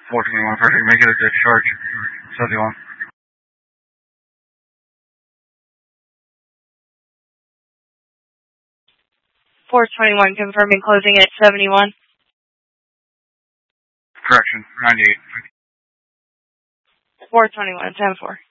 421, perfect. Make it a discharge. 71. 421, confirming closing at 71. Correction, 98. 421, 10-4.